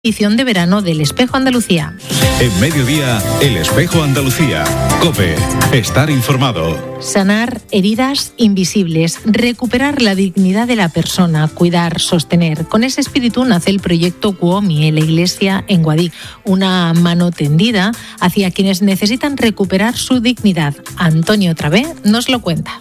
Edición de verano del Espejo Andalucía. En mediodía, El Espejo Andalucía. COPE. Estar informado. Sanar heridas invisibles, recuperar la dignidad de la persona, cuidar, sostener. Con ese espíritu nace el proyecto Cuomi en la iglesia en Guadix, una mano tendida hacia quienes necesitan recuperar su dignidad. Antonio Travé nos lo cuenta.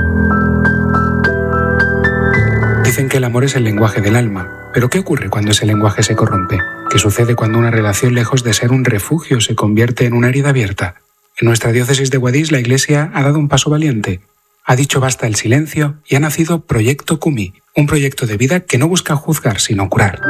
Dicen que el amor es el lenguaje del alma. ¿Pero qué ocurre cuando ese lenguaje se corrompe? ¿Qué sucede cuando una relación, lejos de ser un refugio, se convierte en una herida abierta? En nuestra diócesis de Guadix, la Iglesia ha dado un paso valiente. Ha dicho basta el silencio y ha nacido Proyecto Cuomi, un proyecto de vida que no busca juzgar, sino curar.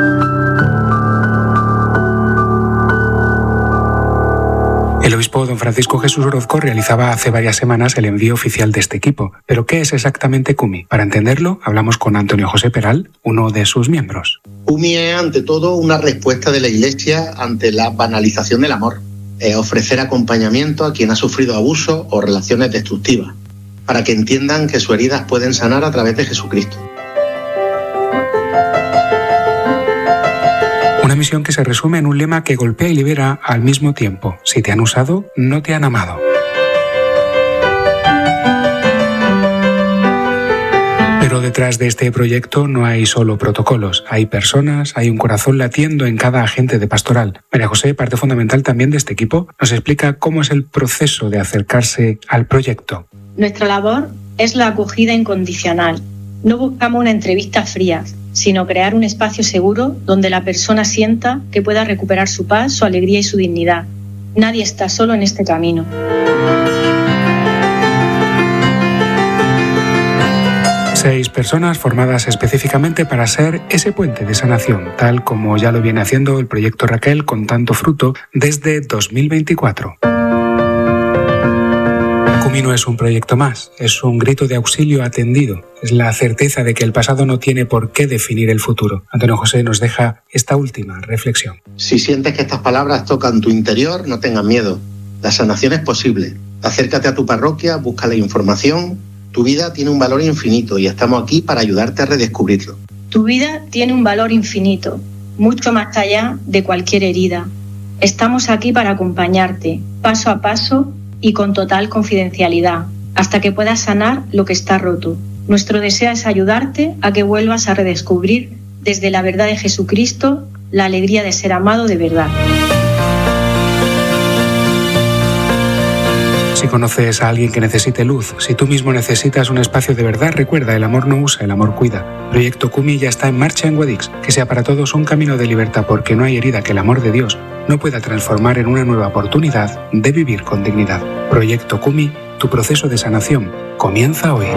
El obispo don Francisco Jesús Orozco realizaba hace varias semanas el envío oficial de este equipo. ¿Pero qué es exactamente Cuomi? Para entenderlo, hablamos con Antonio José Peral, uno de sus miembros. Cuomi es, ante todo, una respuesta de la Iglesia ante la banalización del amor. Ofrecer acompañamiento a quien ha sufrido abuso o relaciones destructivas, para que entiendan que sus heridas pueden sanar a través de Jesucristo. Una misión que se resume en un lema que golpea y libera al mismo tiempo. Si te han usado, no te han amado. Pero detrás de este proyecto no hay solo protocolos, hay personas, hay un corazón latiendo en cada agente de pastoral. María José, parte fundamental también de este equipo, nos explica cómo es el proceso de acercarse al proyecto. Nuestra labor es la acogida incondicional. No buscamos una entrevista fría, sino crear un espacio seguro donde la persona sienta que pueda recuperar su paz, su alegría y su dignidad. Nadie está solo en este camino. Seis personas formadas específicamente para ser ese puente de sanación, tal como ya lo viene haciendo el proyecto Raquel con tanto fruto desde 2024. Cuomi no es un proyecto más, es un grito de auxilio atendido, es la certeza de que el pasado no tiene por qué definir el futuro. Antonio José nos deja esta última reflexión. Si sientes que estas palabras tocan tu interior, no tengas miedo. La sanación es posible. Acércate a tu parroquia, busca la información. Tu vida tiene un valor infinito y estamos aquí para ayudarte a redescubrirlo. Tu vida tiene un valor infinito, mucho más allá de cualquier herida. Estamos aquí para acompañarte, paso a paso y con total confidencialidad, hasta que puedas sanar lo que está roto. Nuestro deseo es ayudarte a que vuelvas a redescubrir desde la verdad de Jesucristo la alegría de ser amado de verdad. Si conoces a alguien que necesite luz, si tú mismo necesitas un espacio de verdad, recuerda, el amor no usa, el amor cuida. Proyecto Cuomi ya está en marcha en Guadix. Que sea para todos un camino de libertad, porque no hay herida que el amor de Dios no pueda transformar en una nueva oportunidad de vivir con dignidad. Proyecto Cuomi, tu proceso de sanación comienza hoy.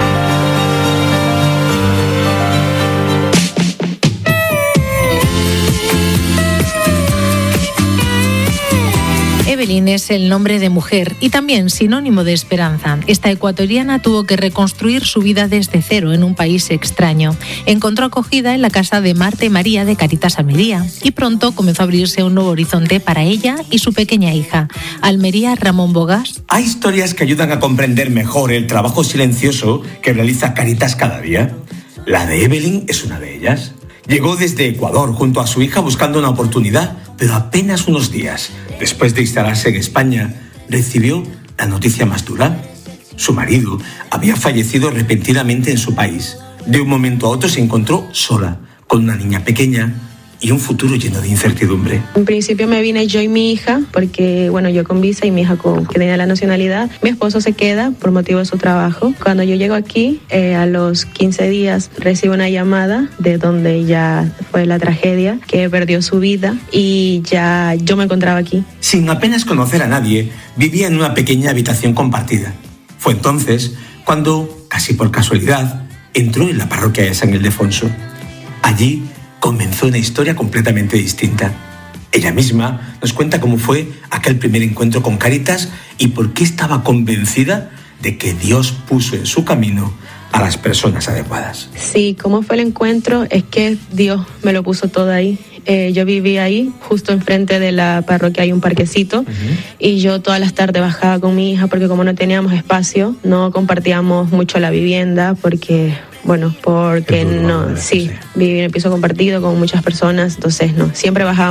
Evelyn es el nombre de mujer y también sinónimo de esperanza. Esta ecuatoriana tuvo que reconstruir su vida desde cero en un país extraño. Encontró acogida en la casa de Marta y María de Caritas Almería y pronto comenzó a abrirse un nuevo horizonte para ella y su pequeña hija. Almería, Ramón Bogas. Hay historias que ayudan a comprender mejor el trabajo silencioso que realiza Caritas cada día. La de Evelyn es una de ellas. Llegó desde Ecuador junto a su hija buscando una oportunidad, pero apenas unos días después de instalarse en España, recibió la noticia más dura. Su marido había fallecido repentinamente en su país. De un momento a otro se encontró sola, con una niña pequeña y un futuro lleno de incertidumbre. En principio me vine yo y mi hija, porque yo con visa y mi hija que tenía la nacionalidad. Mi esposo se queda por motivo de su trabajo. Cuando yo llego aquí, a los 15 días recibo una llamada de donde ya fue la tragedia, que perdió su vida y ya yo me encontraba aquí. Sin apenas conocer a nadie, vivía en una pequeña habitación compartida. Fue entonces cuando, casi por casualidad, entró en la parroquia de San Ildefonso. Allí comenzó una historia completamente distinta. Ella misma nos cuenta cómo fue aquel primer encuentro con Caritas y por qué estaba convencida de que Dios puso en su camino a las personas adecuadas. Sí, cómo fue el encuentro es que Dios me lo puso todo ahí. Yo vivía ahí, justo enfrente de la parroquia hay un parquecito, y yo todas las tardes bajaba con mi hija porque como no teníamos espacio, no compartíamos mucho la vivienda porque bueno, porque no, sí, vivir en piso compartido con muchas personas, entonces no, siempre bajábamos